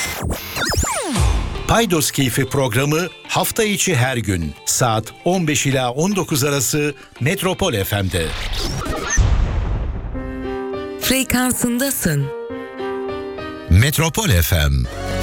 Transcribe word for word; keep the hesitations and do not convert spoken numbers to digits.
Paydos Keyfi programı hafta içi her gün saat on beş ila on dokuz arası Metropol F M'de. Frekansındasın. Metropol F M.